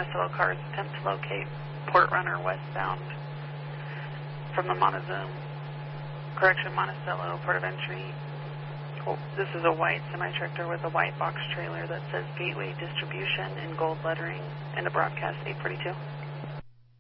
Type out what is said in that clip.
Monticello cars attempt to locate Port Runner westbound from the Montezuma. Correction, Monticello, port of entry. Oh, this is a white semi-tractor with a white box trailer that says Gateway Distribution in gold lettering and a broadcast 842.